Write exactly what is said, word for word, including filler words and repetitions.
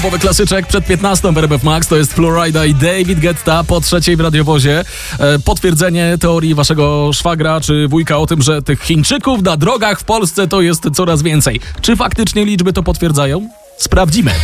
Topowy klasyczek przed piętnastą w R M F Max. To jest Florida i David Guetta po trzeciej w radiowozie. E, potwierdzenie teorii waszego szwagra czy wujka o tym, że tych Chińczyków na drogach w Polsce to jest coraz więcej. Czy faktycznie liczby to potwierdzają? Sprawdzimy.